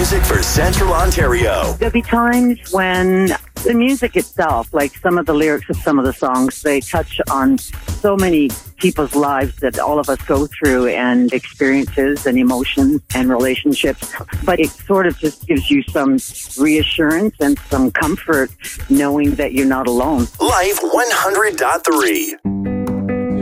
music for Central Ontario. There'll be times when the music itself, like some of the lyrics of some of the songs, they touch on so many people's lives that all of us go through, and experiences and emotions and relationships. But it sort of just gives you some reassurance and some comfort knowing that you're not alone. Life 100.3.